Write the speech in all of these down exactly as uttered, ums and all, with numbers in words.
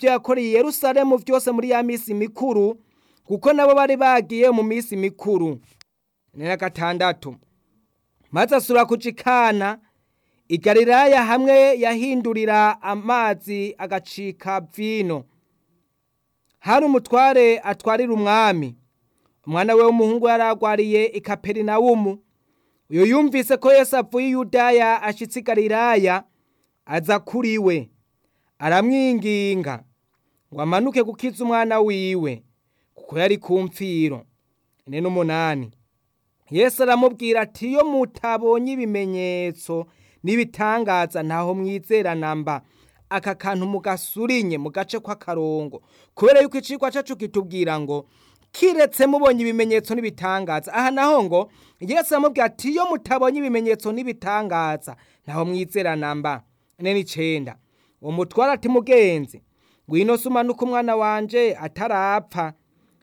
ibyo yakoreye i Yerusalemu byose muri ya misi mikuru, kuko nabo bari bagiye mu misi mikuru. Ni na gatandatu, maze asubira kuja i Kana i Galilaya, hamwe yahindurira amazi agacika vino. Hari umutware atwarira umwami, umwana we w'umuhungu yari agwariye i Kaperinawumu. Uyo yumvise ko Yesu avuye i Yudaya ashitse i Galilaya, aza kuri we, aramwinginga ngo amanuke gukiza umwana wiwe, kuko yari ku mfiro. Ine n'umunani, Yesu aramubwira ati, iyo mutabonye ibimenyetso n'ibitangaza ntaho mwizera namba. Aka kantu mugasurinye mu gace kw'akarongo, kubera yuko icigwa cacu kitubwira ngo kiretse mubonye ibimenyetso n'ibitangaza. Aha naho ngo Yesu aramubwira ati, iyo mutabonye ibimenyetso n'ibitangaza ntaho mwizera namba. Ine n'icenda, uwo mutware ati, mugenzi, ngwino se umanuke umwana wanje atarapfa.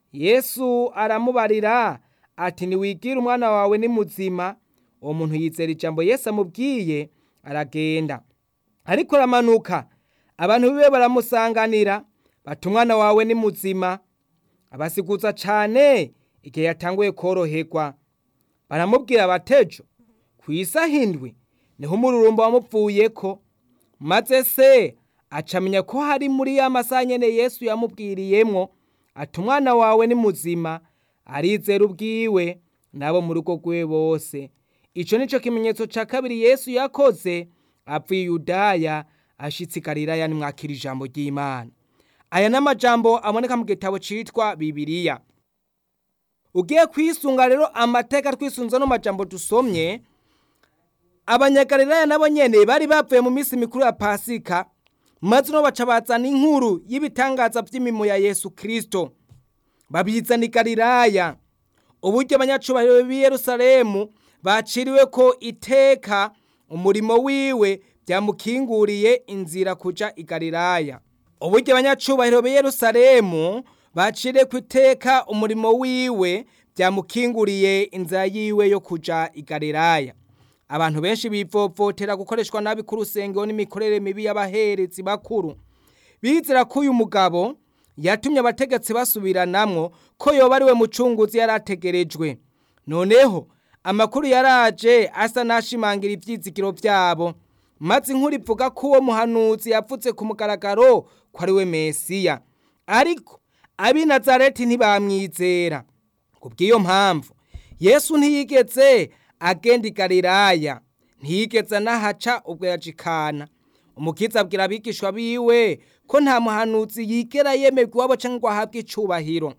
Yesu aramubarira ati, niwigire umwana wawe ni muzima. Uwo muntu yizera ijambo Yesu amubwiye, aragenda. Ariko aramanuka, abantu biwe baramusanganira bati, umwana wawe ni muzima. Abasiguza cane igihe yatanguye koroherwa. Baramubwira batejo, kw'isaha indwi niho umururumba wamuvuyeko. Maze se acamenya ko hari muri ya masaha nyene Yesu yamubwiriyemwo ati, umwana wawe ni muzima. Arizera ubwiwe nabo mu rugo rwiwe bose. Ico nico kimenyetso ca kabiri Yesu yakoze avuye i Yudaya ashitse i Galilaya. Nimwakira ijambo ry'Imana. Aya n'amajambo aboneka mu gitabo citwa Bibiliya. Ugiye kwisunga rero amateka twisunze no majambo dusomye, abanyagalilaya nabo nyene bari bavuye mu misi mikuru ya Pasika, maze no baca bazana inkuru y'ibitangaza vy'imimo ya Yesu Kristo, babizana i Galilaya. Uburyo abanyacubahiro b'i Yerusalemu baciriwe ko iteka umurimo wiwe byamukinguriye inzira kuja i Galilaya. Uburyo abanyacubahiro b'i Yerusalemu baciriwe ku iteka umurimo wiwe byamukinguriye inzira yiwe yo kuja i Galilaya. Abantu benshi bivovotera gukoreshwa nabi ku rusengero n'imikorere mibi y'abaherezi bakuru. Bizera ko uyu mugabo yatumye abategetsi basubiranamwo ko yoba ari we mucunguzi yarategerejwe. Noneho amakuru yaraje asa nashimangira ivyizigiro vyabo, maze inkuru ivuga ko uwo muhanuzi yavuze ku mugaragaro ko ari we Mesiya. Ariko ab'i Nazareti ntibamwizera. Kubw'iyo mpamvu Yesu ntiyigeze agenda i Galilaya, ntiyigeze anahaca ubwo yaja i Kana. Umukiza abwira abigishwa biwe ko nta muhanuzi yigera yemerwa iwabo canke ngo ahabwe icubahiro.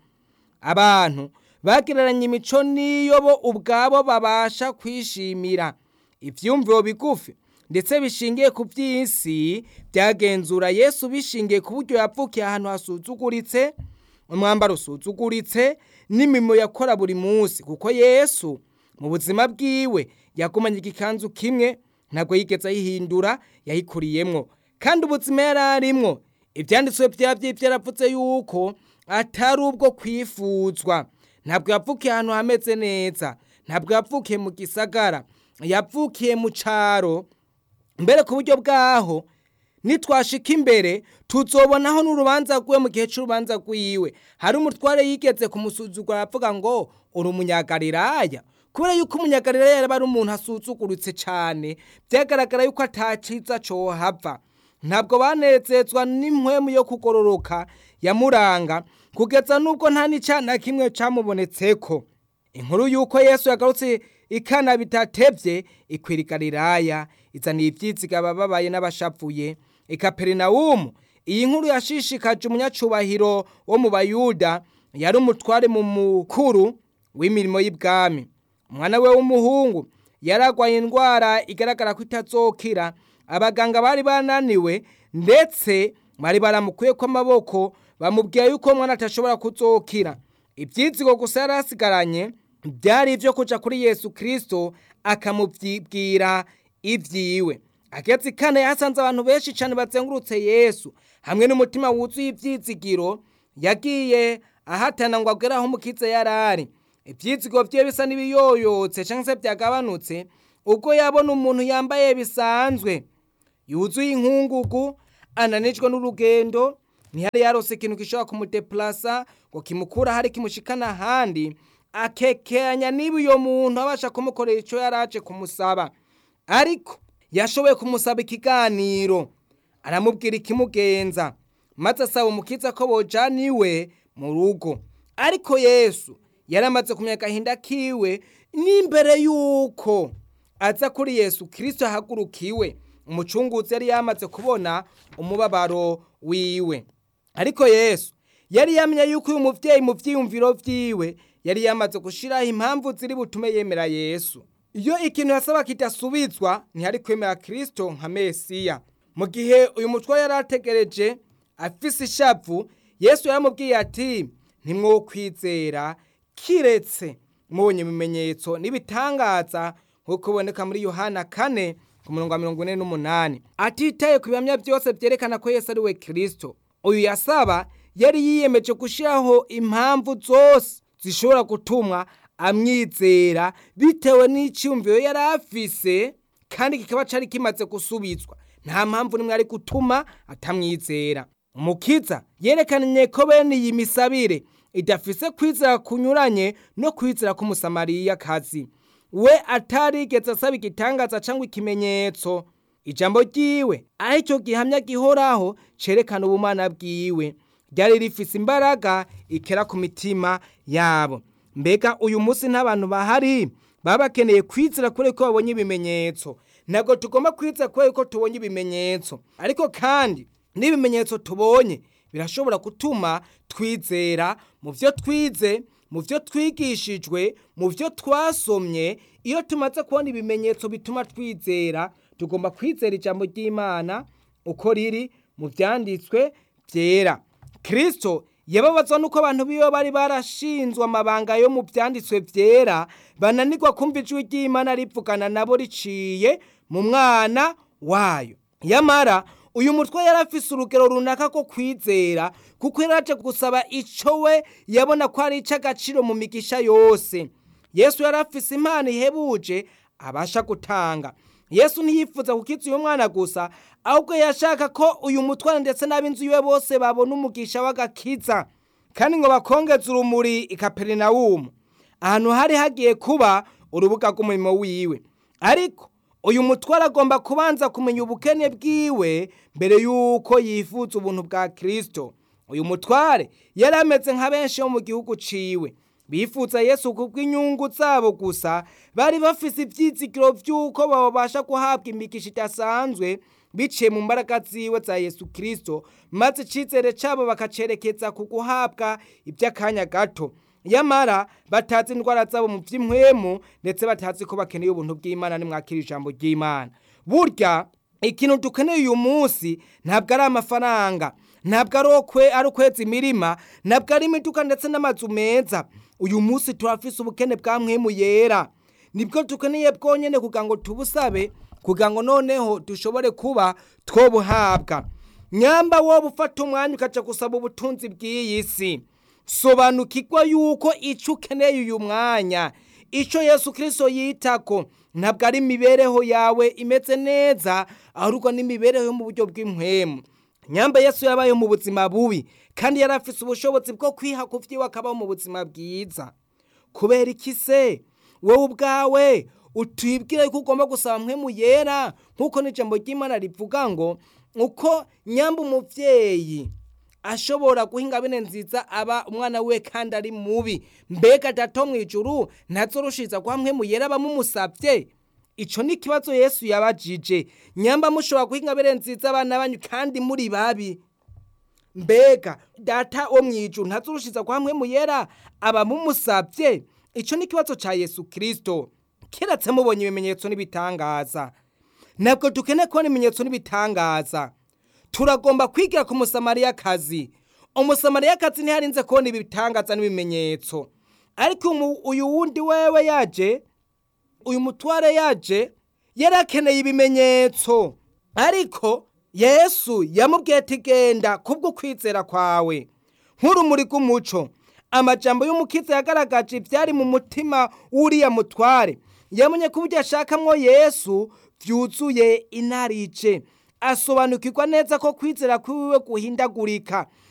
Abantu bagereranya imico niyo bo ubwabo babasha kwishimira. Ivyumviro bigufi ndetse bishingiye ku vy'isi byagenzura Yesu bishingiye ku buryo yavukiye ahantu hasuzuguritse, umwambaro usuzuguritse, n'imimo yakora buri munsi. Kuko Yesu mu buzima bwiwe yagumanye igikanzu kimwe, ntabwo yigeze ayihindura, yayikuriyemwo. Kandi ubuzima yararimwo ivyanditswe vyavyo vyaravuze yuko atari ubwo kwifuzwa. Ntabwo yavukiye ahantu hameze neza, ntabwo yavukiye mu gisagara, yavukiye mu caro. Mbere ku buryo bwaho nitwashika imbere tuzobonaho n'urubanza rwiwe. Mu gihe c'urubanza rwiwe hari umutware yigeze kumusuzugura avuga ngo uri umunyagalilaya, kubera yuko umunyagalilaya yari ari umuntu asuzuguritse cane, vyagaragara yuko ataciza cohava. Ntabwo banezezwa n'impwemu yo kugororoka yamuranga, kugeza nubwo nta n'icana kimwe camubonetseko. Inkuru yuko Yesu yagarutse i Kana bitatevye ikwira i Galilaya, izaniye ivyiziga abababaye n'abashavuye. I Kaperinawumu iyi nkuru yashishikaje umunyacubahiro wo mu Bayuda, yari umutware mu mukuru w'imirimo y'ibwami. Umwana we w'umuhungu yaragwaye indwara igaragara ko itazokira. Abaganga bari bananiwe ndetse bari baramukuye ko amaboko, bamubwiye yuko umwana atashobora kuzokira. Ivyizigo gusa yarasigaranye byari ivyo kuja kuri Yesu Kristo akamubwira ivyiwe. Ageze i Kana yasanze abantu benshi cane bazengurutse Yesu, hamwe n'umutima wuzuye ivyizigiro. Yagiye ahatana ngo agere aho umukiza yarari. Ivyizigo vyiwe bisa n'ibiyoyotse canke se vyagabanutse ubwo yabona umuntu yambaye bisanzwe, yuzuye inkungugu, ananijwe n'urugendo, ntihari yarose ikintu gishobora kumudeplasa ngo kimukura hari kimushikana ahandi, akekeranya niba uyo muntu abasha kumukorera ico yaraje kumusaba. Ariko yashoboye kumusaba ikiganiro, aramubwira ikimugenza, maze asaba umukiza ko bojana iwe mu rugo. Ariko Yesu yaramaze kumenya agahinda kiwe, n'imbere yuko aza kuri Yesu Kristo yahagurukiwe, umucunguzi yari yamaze kubona umubabaro wiwe. Ariko Yesu yari yamenye yuko uyu muvyeyi mu vyiyumviro vyiwe yari yamaze gushiraho impamvu ziri butume yemera Yesu. Iyo ikintu yasaba kidasubizwa, ntihari kwemera Kristo nka Mesiya. Mu gihe uyu mutwa yari ategereje afise ishavu, Yesu yaramubwiye ati ntimwokwizera kiretse mubonye ibimenyetso n'ibitangaza nk'uko biboneka muri Yohana kane ku murongo wa mirongo ine n'umunani. Atitaye ku bihamya byose vyerekana ko Yesu ari we Kristo, uyu yasaba yari yiyemeje gushiraho impamvu zose zishobora gutumwa amwizera bitewe n'iciyumviro yari afise, kandi kikaba cari kimaze gusubizwa. Nta mpamvu nimwe ari gutuma atamwizera. Umukiza yerekanye ko bene iyi misabire idafise kwizera kunyuranye no kwizera k'umusamariyakazi. We atarigeze asaba igitangaza cyangwa ikimenyetso. Ijambo ryiwe aricyo gihamya gihoraho cerekana ubumana bwiwe, ryari rifise imbaraga ikera ku mitima yabo. Mbega uyu munsi n'abantu bahari baba bakeneye kwizera kure ko babonye ibimenyetso. Ntabwo tugomba kwizera kure ko tubonye ibimenyetso, ariko kandi n'ibimenyetso tubonye birashobora gutuma twizera mu byo twize, mu byo twigishijwe, mu byo twasomye. Iyo tumaze kubona ibimenyetso bituma twizera, tugomba kwizera ijambo ry'Imana uko riri mu vyanditswe vyera. Kristo yababazwa nuko abantu biwe bari barashinzwe amabanga yo mu vyanditswe vyera, bananirwa kumva ijwi ry'Imana rivugana nabo riciye mu mwana wayo. Yamara uyu mutwe yarafise urugero runaka ko kwizera, kuko yaraje gusaba ico we yabona ko ari ic'agaciro mu migisha yose. Yesu yarafise impano ihebuje abasha gutanga. Yesu ntiyifuza kukiza uyu mwana gusa, ahubwo yashaka ko uyu mutware ndetse n'ab'inzu yiwe bose babona umugisha w'agakiza, kandi ngo bakongeze urumuri i Kaperinawumu, ahantu hari hagiye kuba urubuga rw'umurimo wiwe. Ariko uyu mutware agomba kubanza kumenya ubukene bwiwe mbere yuko yifuza ubuntu bwa Kristo. Uyu mutware yari ameze nka benshi bo mu gihugu ciwe, bifuza Yesu kubw'inyungu zabo gusa. Bari bafise ivyizigiro vy'uko babasha guhabwa imigisha idasanzwe biciye mu mbaraga ziwe za Yesu Kristo, maze icizere cabo bakacerekeza ku guhabwa ivy'akanya gato. Yamara batazi indwara zabo mu vy'impwemu, ndetse batazi ko bakeneye ubuntu bw'Imana nimwakira ijambo ry'Imana. Burya ikintu dukeneye uyu munsi ntabwo ari amafaranga, ntabwo ari okwe ari ukweza imirima, ntabwo ari imiduga ndetse n'amazu meza. Uyu munsi turafise ubukene bwa mpwemu yera, nibwo dukeneye bwonyene kugira ngo tubusabe, kugira ngo noneho dushobore kuba twobuhabwa. Nyamba wowe ufata umwanya ukaja gusaba ubutunzi bw'iyi si, sobanukirwa yuko ico ukeneye uyu mwanya, ico Yesu Kristo yitako, ntabwo ari imibereho yawe imeze neza, ahubwo n'imibereho yo mu buryo bw'impwemu. Nyamba Yesu yabaye mu buzima bubi, kandi yarafise ubushobozi bwo kwiha kuvyiwe akabaho mu buzima bwiza. Kubera iki se wowe ubwawe utwibwira yuko ugomba gusaba mpwemu yera, nk'uko n'ijambo ry'Imana rivuga ngo uko nyamba umuvyeyi ashobora guhinga bene nziza aba umwana we kandi ari mubi, mbega Data mw'ijuru ntazorushiza kwa mpwemu yera bamumusavye? Ico ni kibazo Yesu yabajije. Nyamba mushobora guhinga bene nziza abana banyu kandi muri babi, mbega Data wo mw'ijuru ntazorushiza kwa mpwemu yera aba mumusavye? Ico ni kibazo ca Yesu Kristo. Kiretse mubonye ibimenyetso n'ibitangaza, ntabwo dukeneye kubona ibimenyetso n'ibitangaza. Turagomba kwigira ku musamariyakazi. Umusamariyakazi ntiyarinze kubona ibitangaza n'ibimenyetso, ariko uyu wundi wewe yaje, uyu mutware yaje yarakeneye ibimenyetso. Ariko Yesu yamubwiye ati genda kubwo kwizera kwawe nk'urumuri rw'umuco. Amajambo y'umukiza yagaragaje ivyari mu mutima w'uriya mutware. Yamenye ko uburyo ashakamwo Yesu vyuzuye inarije, asobanukirwa neza ko kwizera kwiwe guhindagurika.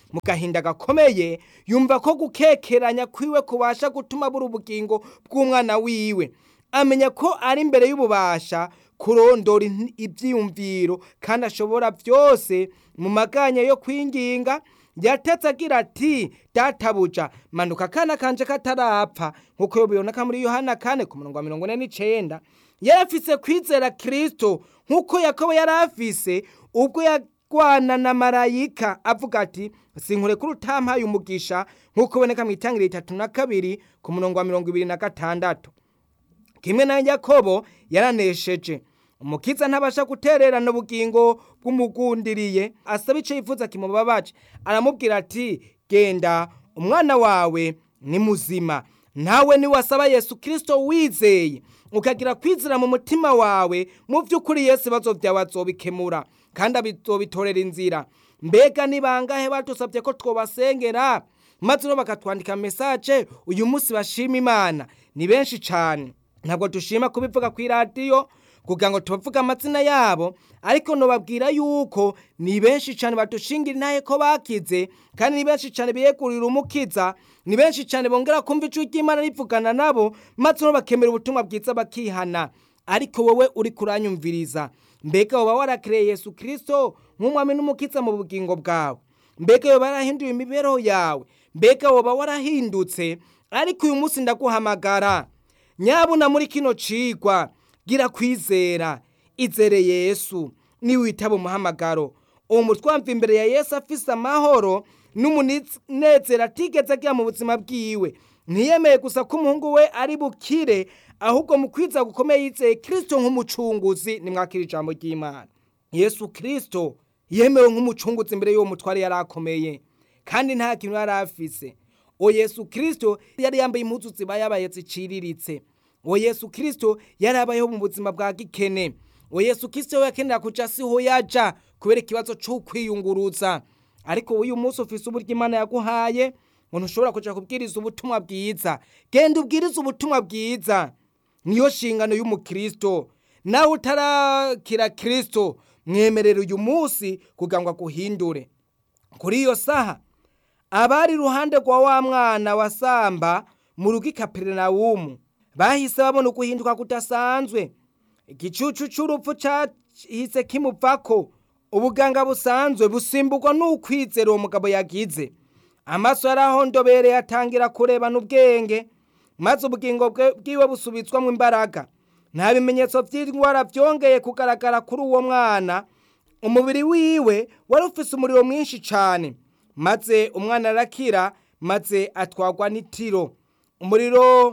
mu gahinda gakomeye yumva ko gukekeranya kwiwe kubasha gutuma abura ubugingo bw'umwana wiwe. Amenya ko ari imbere y'ububasha kurondora ibyiyumviro kandi ashobora byose. Mu maganya yo kwinginga yatetse agira ati, databuja manuka akana kanje katarapfa, nk'uko biboneka muri Yohana kane ku murongo wa mirongo ine n'icenda. Yari afise kwizera Kristo nk'uko Yakobo yari afise ubwo yagwana na marayika avuga ati, sinkurekura utampaye umugisha, nk'uko biboneka mu Itangiriro itatu na kabiri ku murongo wa mirongo ibiri na gatandatu. Kimwe na Yakobo yaranesheje. Umukiza ntabasha gutererana ubugingo bw'umugundiriye, asaba ico yifuza kimubabaje. Aramubwira ati, genda, umwana wawe ni muzima. Nawe ni wasaba Yesu Kristo wizeye, ukagira kwizera mu mutima wawe, mu vy'ukuri Yesu ibibazo vyawe azobikemura kandi abizobitorera inzira. Mbega ni bangahe badusavye ko twobasengera maze no bakatwandika message uyu munsi bashima Imana? Ni benshi cane. Ntabwo dushima kubivuga ku radio kugira ngo tubavuga amazina yabo, ariko nobabwira yuko ni benshi cyane badushingira intahe ko bakize, kandi ni benshi cyane biyegurira umukiza, ni benshi cyane bongera kumva ijwi ry'Imana rivugana nabo maze no bakemera ubutumwa bwiza bakihana. Ariko wowe uri kuranyumviriza, mbega woba warakiriye Yesu Kristo nk'umwami n'umukiza mu bugingo bwawe? Mbega woba warahinduye imibereho yawe? Mbega woba warahindutse? Ariko uyu munsi ndaguhamagara, nyabuna muri kino cigwa gira kwizera, izere Yesu. Ni witaba umuhamagaro, uwo mutwamva imbere ya Yesu afise amahoro n'umunezero atigeze agira mu buzima bwiwe. Ntiyemeye gusa ko umuhungu we ari bukire, ahubwo mu kwiza gukomeye yizeye Kristo nk'umucunguzi. Nimwakira ijambo ry'Imana. Yesu Kristo yemewe nk'umucunguzi imbere y'uwo mutware yari akomeye, kandi nta kintu yari afise. O Yesu Kristo yari yambaye impuzu zibayabaye ziciriritse. O Yesu Kristo yari abayeho mu buzima bwa gikene. O Yesu Kristo yakenera kuja siho yaja kubera ikibazo cyo kwiyunguruza. Ariko uyu munsi ufise uburyo Imana yaguhaye, ngo ntushobora kuja kubwiriza ubutumwa bwiza. Genda ubwiriza ubutumwa bwiza, niyo shingano y'umukristo. Nawe utarakira Kristo, mwemerera uyu munsi kugira ngo aguhindure. Kuri iyo saha abari ruhande rwa wa mwana wasamba mu rugo i Kaperinawumu bahise babona uguhinduka kudasanzwe. Igicucu c'urupfu cahise kimuvako, ubuganga busanzwe busimburwa n'ukwizera uwo mugabo yagize. Amaso yarahondobereye atangira kureba n'ubwenge, maze ubugingo bwiwe busubizwamwo imbaraga. Nta bimenyetso vy'indwara vyongeye kugaragara kuri uwo mwana. Umubiri wiwe wari ufise umuriro mwinshi cane, maze umwana arakira, maze atwagwa n'itiro. Umuriro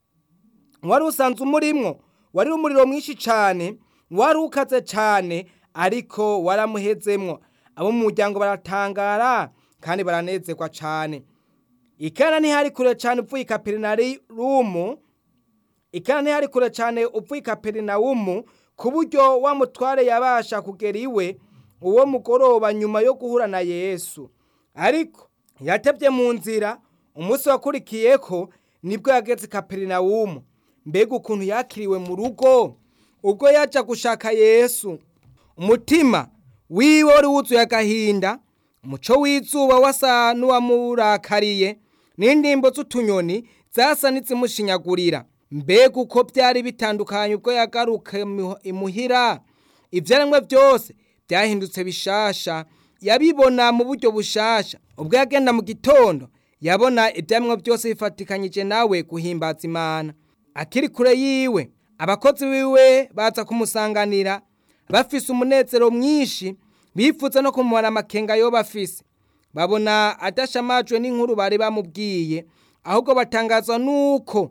wari usanzwe umurimwo wari umuriro mwinshi cane, wari ukaze cane, ariko waramuhezemwo. Abo mu muryango baratangara kandi baranezerwa cane. Ikana ntihari kure cane uvuye i Kaperinawumu, ikana ntihari kure cane uvuye i Kaperinawumu, ku buryo wa mutware yabasha kugera iwe uwo mugoroba nyuma yo guhura na Yesu. Ariko yatevye mu nzira. Umunsi wakurikiyeko nibwo yageze i Kaperinawumu. Mbega ukuntu yakiriwe mu rugo ubwo yaja gushaka Yesu. Umutima wiwe wari wuzuye agahinda, umuco w'izuba wasa n'uwamurakariye, n'indimbo z'utunyoni zasa n'izimushinyagurira. Mbega uko byari bitandukanye ubwo yagaruka imuhira. Ivyaremwe byose byahindutse bishasha, yabibona mu buryo bushasha. Ubwo yagenda mu gitondo yabona ivyaremwe byose bifatikanyije nawe guhimbaza Imana. Akiri kure yiwe, abakozi biwe baza kumusanganira bafise umunezero mwinshi, bifuza no kumubara amakenga yo bafise. Babona adashamajwe n'inkuru bari bamubwiye, ahubwo batangazwa nuko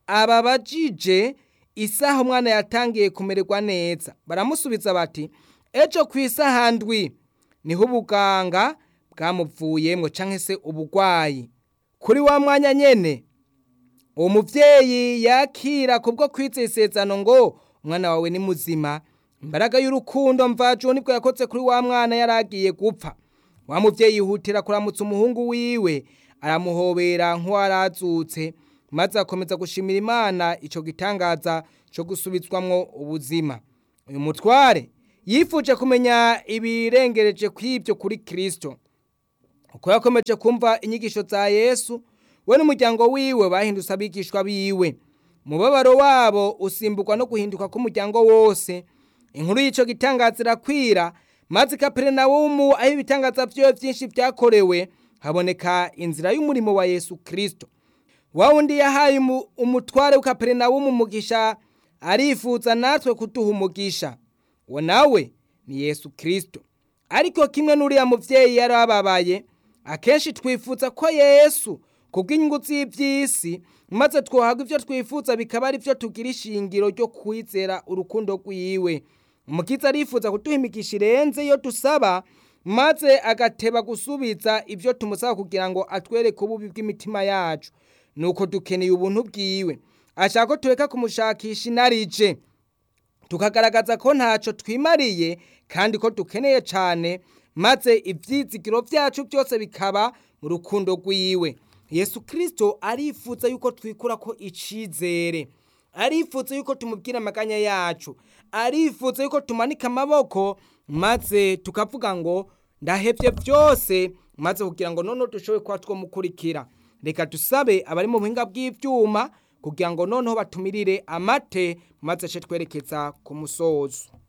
ababajije isaha umwana yatangiye kumererwa neza. Baramusubiza bati, ejo kw'isaha ndwi niho ubuganga bwamuvuyemwo, canke se ubugwayi. Kuri wa mwanya nyene uwo muvyeyi yakira kubwo kwizera isezerano ngo umwana wawe ni muzima. Imbaraga y'urukundo mvajuru nibwo yakoze kuri wa mwana yaragiye gupfa. Wa muvyeyi yihutira kuramutsa umuhungu wiwe, aramuhobera nk'uwarazutse, maze akomeza gushimira Imana ico gitangaza cyo gusubizwamwo ubuzima. Uyu mutware yifuje kumenya ibirengereje kw'ibyo kuri Kristo. uko yakomeje kumva inyigisho za Yesu, we n'umuryango wiwe bahindutse abigishwa biwe. Umubabaro wabo usimburwa no guhinduka k'umuryango wose. Inkuru y'ico gitangaza irakwira, maze i Kaperinawumu aho ibitangaza vyiwe vyinshi vyakorewe, haboneka inzira y'umurimo wa Yesu Kristo. Wa wundi yahaye umutware w'i Kaperinawumu umugisha, arifuza natwe kuduha umugisha. Uwo nawe ni Yesu Kristo. Ariko kimwe n'uriya muvyeyi yari ababaye, akenshi twifuza ko Yesu kubw'inyungu z'ivy'isi, maze twohabwa ivyo twifuza bikaba ari vyo tugira ishingiro ryo kwizera urukundo rwiwe. Umukiza arifuza kuduha imigisha irenze iyo dusaba, maze agateba gusubiza ivyo tumusaba kugira ngo atwereke ububi bw'imitima yacu. Nuko dukeneye ubuntu bwiwe. Ashaka ko tureka kumushakisha inarije, tukagaragaza ko ntaco twimariye kandi ko dukeneye cane, maze ivyizigiro vyacu byose bikaba mu rukundo rwiwe. Yesu Kristo arifuza yuko twikura ko icizere, arifuza yuko tumubwira amaganya yacu, arifuza yuko tumanika amaboko maze tukavuga ngo ndahevye vyose, maze kugira ngo noneho dushoboye kuba twomukurikira. Reka dusabe abari mu buhinga bw'ivyuma kugira ngo noneho batumirire amate, maze ace twerekeza ku musozo.